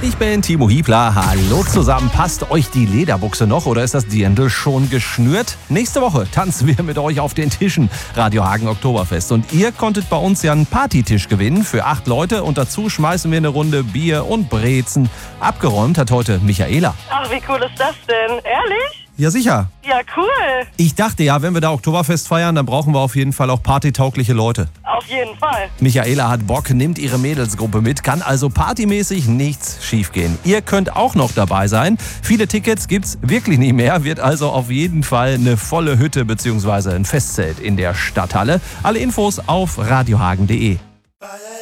Ich bin Timo Hiebler. Hallo zusammen. Passt euch die Lederbuchse noch oder ist das Dirndl schon geschnürt? Nächste Woche tanzen wir mit euch auf den Tischen. Radio Hagen Oktoberfest. Und ihr konntet bei uns ja einen Partytisch gewinnen für 8 Leute. Und dazu schmeißen wir eine Runde Bier und Brezen. Abgeräumt hat heute Michaela. Ach, wie cool ist das denn? Ehrlich? Ja, sicher. Ja, cool. Ich dachte ja, wenn wir da Oktoberfest feiern, dann brauchen wir auf jeden Fall auch partytaugliche Leute. Auf jeden Fall. Michaela hat Bock, nimmt ihre Mädelsgruppe mit, kann also partymäßig nichts schiefgehen. Ihr könnt auch noch dabei sein. Viele Tickets gibt's wirklich nicht mehr, wird also auf jeden Fall eine volle Hütte bzw. ein Festzelt in der Stadthalle. Alle Infos auf radiohagen.de.